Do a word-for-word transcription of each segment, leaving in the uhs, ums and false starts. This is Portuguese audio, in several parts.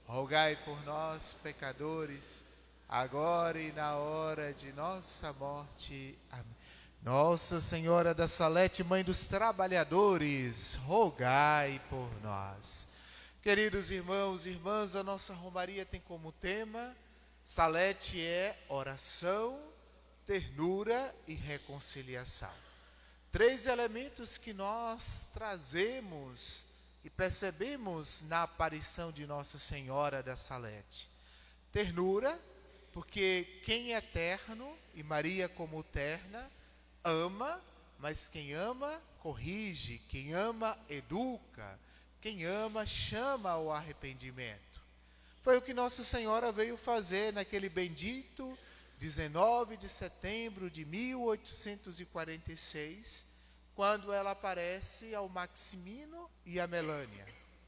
rogai por nós, pecadores, agora e na hora de nossa morte. Amém. Nossa Senhora da Salete, Mãe dos Trabalhadores, rogai por nós. Queridos irmãos e irmãs, a nossa Romaria tem como tema: Salete é oração, ternura e reconciliação. Três elementos que nós trazemos e percebemos na aparição de Nossa Senhora da Salete. Ternura, porque quem é terno, e Maria como terna, ama, mas quem ama, corrige, quem ama, educa, quem ama, chama ao arrependimento. Foi o que Nossa Senhora veio fazer naquele bendito dezenove de setembro de mil oitocentos e quarenta e seis, quando ela aparece ao Maximino e a Melânia,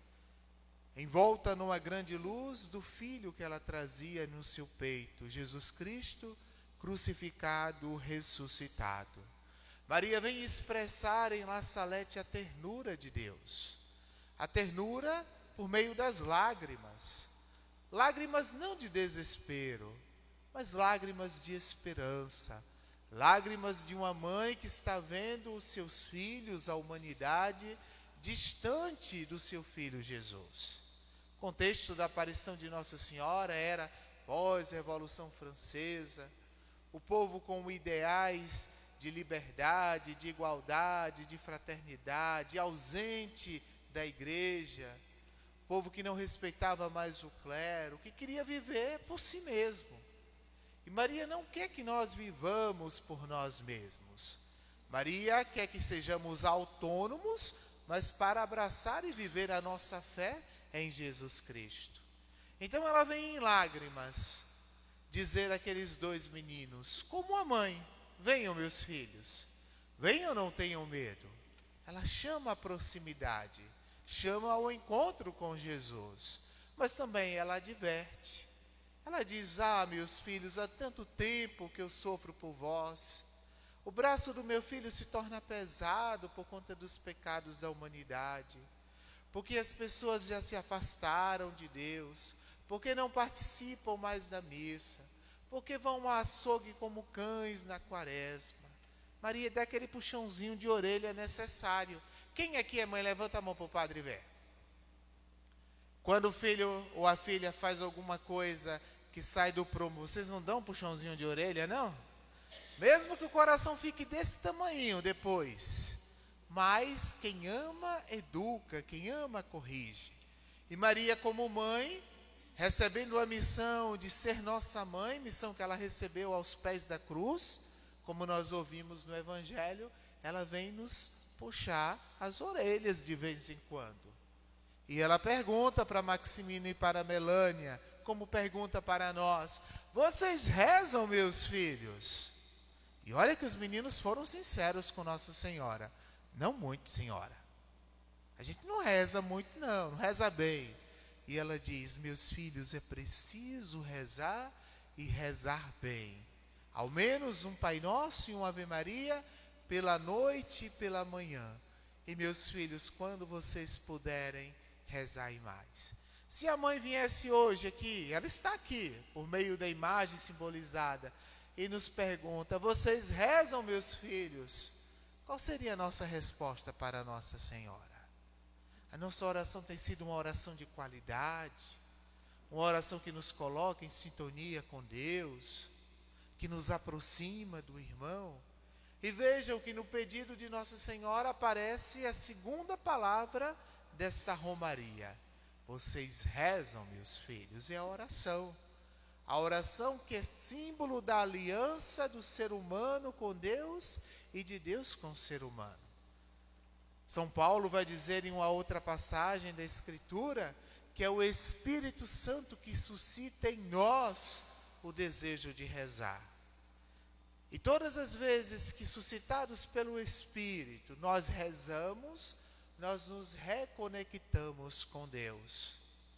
envolta numa grande luz do filho que ela trazia no seu peito, Jesus Cristo, crucificado, ressuscitado. Maria vem expressar em La Salete a ternura de Deus. A ternura por meio das lágrimas. Lágrimas não de desespero, mas lágrimas de esperança. Lágrimas de uma mãe que está vendo os seus filhos, a humanidade, distante do seu filho Jesus. O contexto da aparição de Nossa Senhora era pós-Revolução Francesa, o povo com ideais de liberdade, de igualdade, de fraternidade, ausente da igreja, povo que não respeitava mais o clero, que queria viver por si mesmo. E Maria não quer que nós vivamos por nós mesmos. Maria quer que sejamos autônomos, mas para abraçar e viver a nossa fé em Jesus Cristo. Então ela vem em lágrimas dizer àqueles dois meninos, como a mãe: venham meus filhos, venham, não tenham medo. Ela chama a proximidade, chama ao encontro com Jesus, mas também ela adverte. Ela diz: ah, meus filhos, há tanto tempo que eu sofro por vós. O braço do meu filho se torna pesado por conta dos pecados da humanidade, porque as pessoas já se afastaram de Deus, porque não participam mais da missa, porque vão ao açougue como cães na quaresma. Maria dá aquele puxãozinho de orelha necessário. Quem aqui é mãe? Levanta a mão para o padre ver. Quando o filho ou a filha faz alguma coisa que sai do prumo, vocês não dão um puxãozinho de orelha, não? Mesmo que o coração fique desse tamanho depois. Mas quem ama, educa, quem ama, corrige. E Maria, como mãe, recebendo a missão de ser nossa mãe, missão que ela recebeu aos pés da cruz, como nós ouvimos no Evangelho, ela vem nos puxar as orelhas de vez em quando. E ela pergunta para Maximino e para Melânia, como pergunta para nós: vocês rezam, meus filhos? E olha que os meninos foram sinceros com Nossa Senhora. Não muito, senhora. A gente não reza muito, não, não reza bem. E ela diz: meus filhos, é preciso rezar e rezar bem. Ao menos um Pai Nosso e um Ave Maria, pela noite e pela manhã. E meus filhos, quando vocês puderem, rezai mais. Se a mãe viesse hoje aqui, ela está aqui, por meio da imagem simbolizada, e nos pergunta: vocês rezam, meus filhos? Qual seria a nossa resposta para Nossa Senhora? A nossa oração tem sido uma oração de qualidade, uma oração que nos coloca em sintonia com Deus, que nos aproxima do irmão. E vejam que no pedido de Nossa Senhora aparece a segunda palavra desta romaria: vocês rezam, meus filhos. É a oração. A oração que é símbolo da aliança do ser humano com Deus e de Deus com o ser humano. São Paulo vai dizer em uma outra passagem da Escritura que é o Espírito Santo que suscita em nós o desejo de rezar. E todas as vezes que, suscitados pelo Espírito, nós rezamos, nós nos reconectamos com Deus.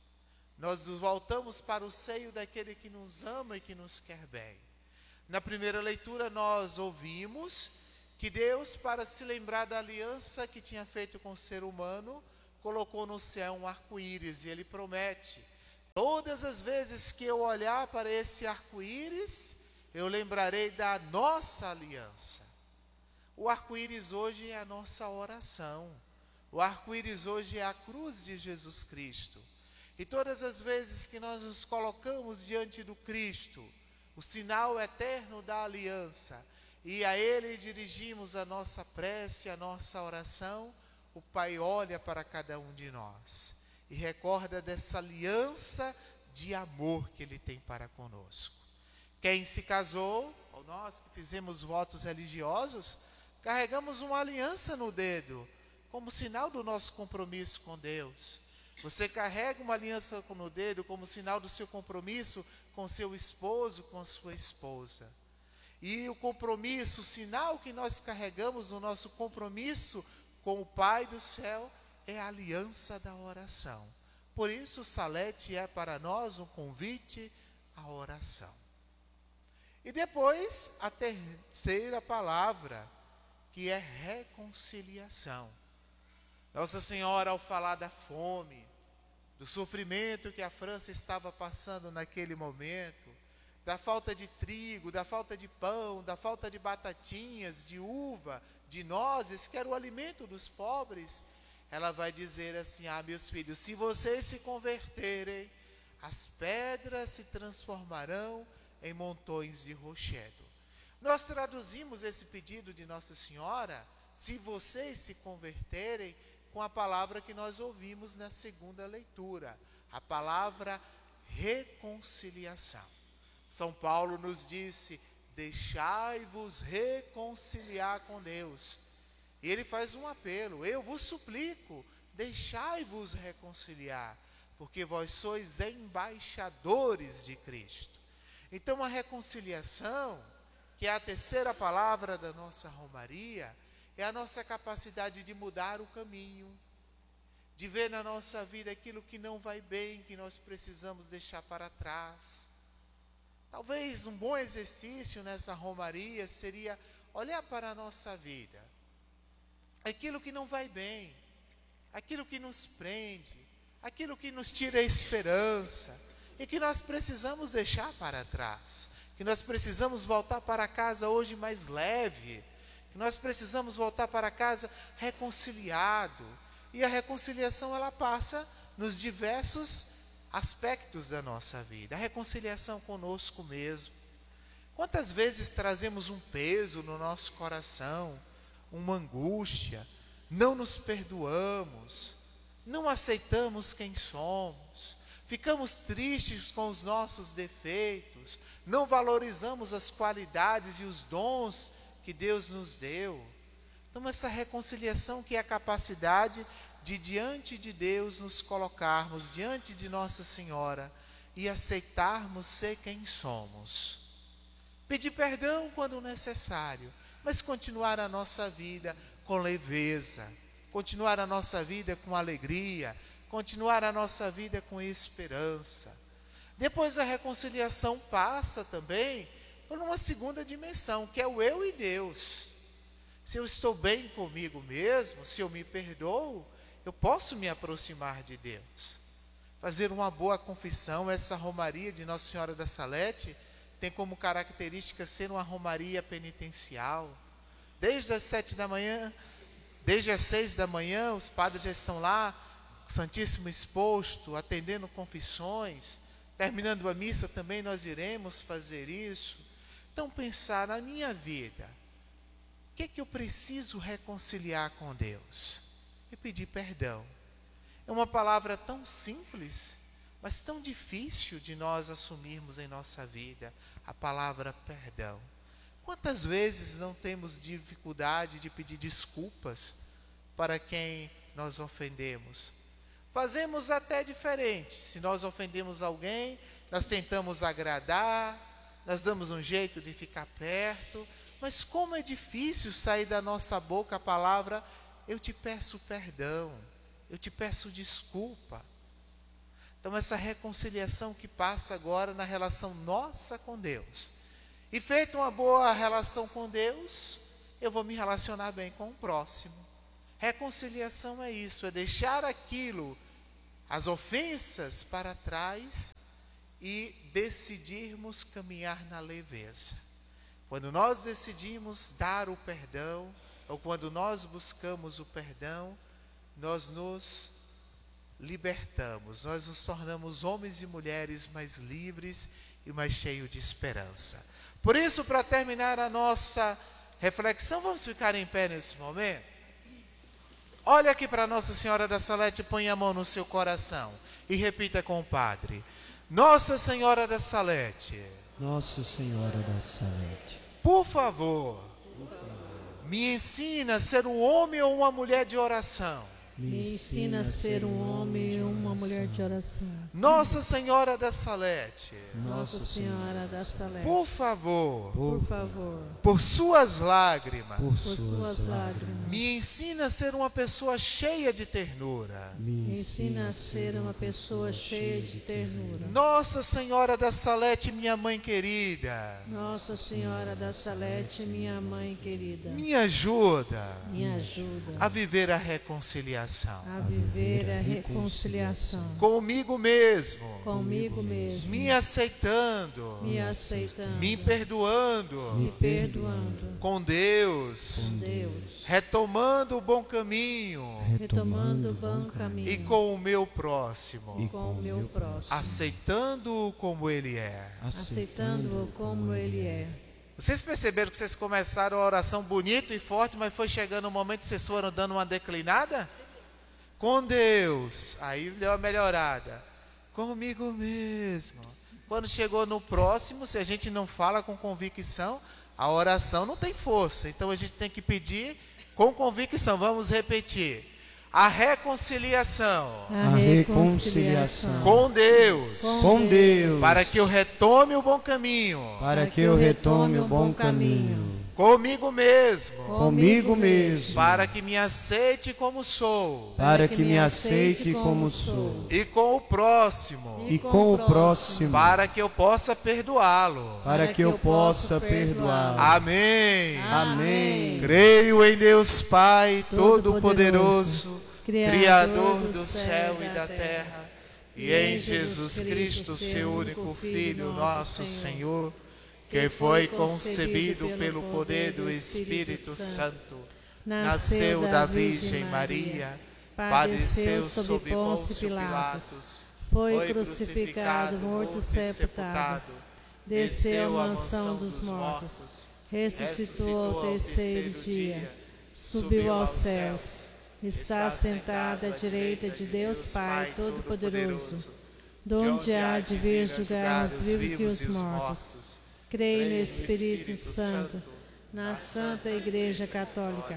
Nós nos voltamos para o seio daquele que nos ama e que nos quer bem. Na primeira leitura nós ouvimos que Deus, para se lembrar da aliança que tinha feito com o ser humano, colocou no céu um arco-íris, e Ele promete Todas as vezes que eu olhar para esse arco-íris, eu lembrarei da nossa aliança. O arco-íris hoje é a nossa oração. O arco-íris hoje é a cruz de Jesus Cristo. E todas as vezes que nós nos colocamos diante do Cristo, o sinal eterno da aliança, e a Ele dirigimos a nossa prece, a nossa oração, o Pai olha para cada um de nós e recorda dessa aliança de amor que Ele tem para conosco. Quem se casou, ou nós que fizemos votos religiosos, carregamos uma aliança no dedo, como sinal do nosso compromisso com Deus. Você carrega uma aliança no dedo como sinal do seu compromisso com seu esposo, com sua esposa. E o compromisso, o sinal que nós carregamos no nosso compromisso com o Pai do céu é a aliança da oração. Por isso o Salete é para nós um convite à oração. E depois a terceira palavra, que é reconciliação. Nossa Senhora, ao falar da fome, do sofrimento que a França estava passando naquele momento, da falta de trigo, da falta de pão, da falta de batatinhas, de uva, de nozes, que era o alimento dos pobres, ela vai dizer assim: ah, meus filhos, se vocês se converterem, as pedras se transformarão em montões de rochedo. Nós traduzimos esse pedido de Nossa Senhora, se vocês se converterem, com a palavra que nós ouvimos na segunda leitura, a palavra reconciliação. São Paulo nos disse: deixai-vos reconciliar com Deus. E ele faz um apelo: eu vos suplico, deixai-vos reconciliar, porque vós sois embaixadores de Cristo. Então a reconciliação, que é a terceira palavra da nossa romaria, é a nossa capacidade de mudar o caminho, de ver na nossa vida aquilo que não vai bem, que nós precisamos deixar para trás. Talvez um bom exercício nessa romaria seria olhar para a nossa vida, aquilo que não vai bem, aquilo que nos prende, aquilo que nos tira a esperança, e que nós precisamos deixar para trás, que nós precisamos voltar para casa hoje mais leve, que nós precisamos voltar para casa reconciliado. E a reconciliação, ela passa nos diversos aspectos da nossa vida. A reconciliação conosco mesmo. Quantas vezes trazemos um peso no nosso coração, uma angústia, não nos perdoamos, não aceitamos quem somos, ficamos tristes com os nossos defeitos, não valorizamos as qualidades e os dons que Deus nos deu. Então essa reconciliação, que é a capacidade de diante de Deus nos colocarmos diante de Nossa Senhora e aceitarmos ser quem somos. Pedir perdão quando necessário, mas continuar a nossa vida com leveza, continuar a nossa vida com alegria, continuar a nossa vida com esperança. Depois a reconciliação passa também por uma segunda dimensão, que é o eu e Deus. Se eu estou bem comigo mesmo, se eu me perdoo, eu posso me aproximar de Deus. Fazer uma boa confissão. Essa romaria de Nossa Senhora da Salete tem como característica ser uma romaria penitencial. Desde as sete da manhã, desde as seis da manhã, os padres já estão lá, Santíssimo exposto, atendendo confissões. Terminando a missa também nós iremos fazer isso. Então pensar na minha vida, o que é que eu preciso reconciliar com Deus? E pedir perdão. É uma palavra tão simples, mas tão difícil de nós assumirmos em nossa vida, a palavra perdão. Quantas vezes não temos dificuldade de pedir desculpas para quem nós ofendemos? Fazemos até diferente. Se nós ofendemos alguém, nós tentamos agradar, nós damos um jeito de ficar perto, mas como é difícil sair da nossa boca a palavra: eu te peço perdão, eu te peço desculpa. Então essa reconciliação que passa agora na relação nossa com Deus. E feita uma boa relação com Deus, eu vou me relacionar bem com o próximo. Reconciliação é isso, é deixar aquilo, as ofensas para trás e decidirmos caminhar na leveza. Quando nós decidimos dar o perdão, ou quando nós buscamos o perdão, nós nos libertamos, nós nos tornamos homens e mulheres mais livres e mais cheios de esperança. Por isso, para terminar a nossa reflexão, vamos ficar em pé nesse momento? Olha aqui para Nossa Senhora da Salete, põe a mão no seu coração e repita com o Padre: Nossa Senhora da Salete, Nossa Senhora da Salete, por favor, me ensina a ser um homem ou uma mulher de oração. Me ensina a ser um homem e uma mulher de oração. Nossa Senhora da Salete, Nossa Senhora da Salete, por favor, por favor, por suas lágrimas, por suas lágrimas, me ensina a ser uma pessoa cheia de ternura. me ensina a ser uma pessoa cheia de ternura. Nossa Senhora da Salete, minha mãe querida, Nossa Senhora da Salete, minha mãe querida, me ajuda me ajuda a viver a reconciliação a viver a reconciliação comigo mesmo, comigo mesmo, me aceitando, me aceitando, me perdoando, me perdoando, com Deus, com Deus, retomando o bom caminho retomando o bom caminho e com o meu próximo, com o meu próximo, aceitando-o como ele é. aceitando-o como ele é. Vocês perceberam que vocês começaram a oração bonito e forte, mas foi chegando um momento que vocês foram dando uma declinada? Com Deus, aí deu uma melhorada. Comigo mesmo. Quando chegou no próximo, se a gente não fala com convicção, a oração não tem força. Então a gente tem que pedir com convicção. Vamos repetir. A reconciliação, A reconciliação com Deus, com Deus, para que eu retome o bom caminho, para que eu retome o bom caminho, comigo mesmo, comigo mesmo, para que me aceite como sou, para que me aceite como sou, e com o próximo, e com o próximo, para que eu possa perdoá-lo. para que eu possa perdoá-lo. Amém. Amém. Creio em Deus Pai Todo-Poderoso, Todo-Poderoso, Criador Criador do do céu e da terra, e em Jesus Cristo, seu único Filho, nosso Senhor, que foi concebido pelo poder do Espírito Santo, nasceu da Virgem Maria, padeceu sob Pôncio Pilatos, foi crucificado, morto e sepultado, desceu à mansão dos mortos, ressuscitou ao terceiro dia, subiu aos céus, está sentado à direita de Deus Pai Todo-Poderoso, donde há de vir julgar os vivos e os mortos. Creio no Espírito Santo, na Santa Igreja Católica,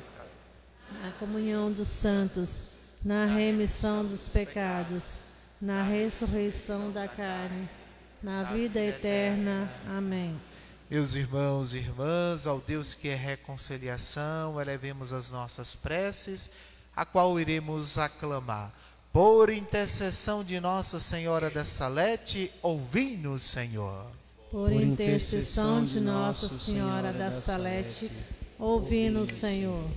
na comunhão dos santos, na remissão dos pecados, na ressurreição da carne, na vida eterna. Amém. Meus irmãos e irmãs, ao Deus que é reconciliação, elevemos as nossas preces, a qual iremos aclamar. Por intercessão de Nossa Senhora da Salete, ouvi-nos, Senhor. Por intercessão de Nossa Senhora da Salete, ouvi-nos, Senhor.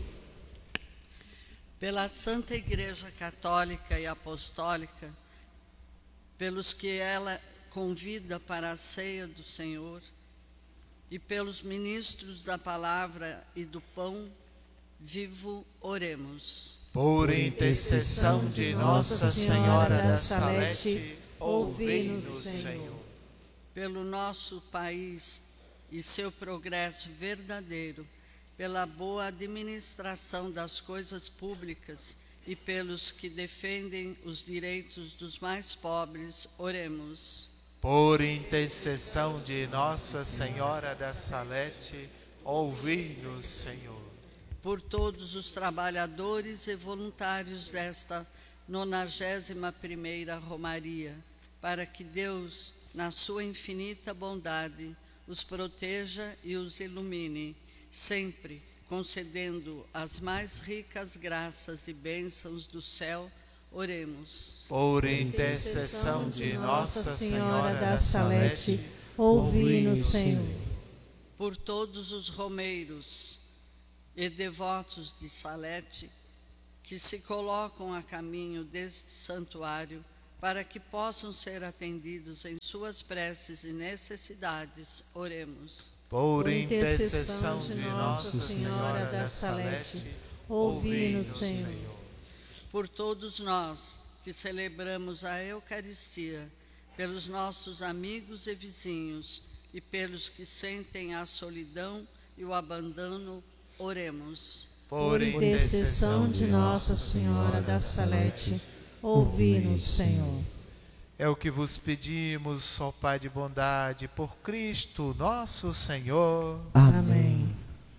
Pela Santa Igreja Católica e Apostólica, pelos que ela convida para a ceia do Senhor, e pelos ministros da palavra e do pão vivo, oremos. Por intercessão de Nossa Senhora da Salete, ouvi-nos, Senhor. Pelo nosso país e seu progresso verdadeiro, pela boa administração das coisas públicas e pelos que defendem os direitos dos mais pobres, oremos. Por intercessão de Nossa Senhora da Salete, ouvi-nos, Senhor. Por todos os trabalhadores e voluntários desta nonagésima primeira Romaria, para que Deus, na sua infinita bondade, os proteja e os ilumine, sempre concedendo as mais ricas graças e bênçãos do céu, oremos. Por intercessão de Nossa Senhora da Salete, ouvi-nos, Senhor. Por todos os romeiros e devotos de Salete, que se colocam a caminho deste santuário, para que possam ser atendidos em suas preces e necessidades, oremos. Por intercessão de Nossa Senhora da Salete, ouvi-nos, Senhor. Por todos nós que celebramos a Eucaristia, pelos nossos amigos e vizinhos e pelos que sentem a solidão e o abandono, oremos. Por intercessão de Nossa Senhora da Salete, ouvi-nos, Senhor. É o que vos pedimos, ó Pai de bondade, por Cristo nosso Senhor. Amém.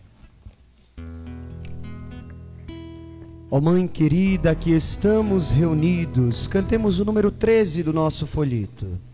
Ó Mãe querida, aqui estamos reunidos. Cantemos o número treze do nosso folheto.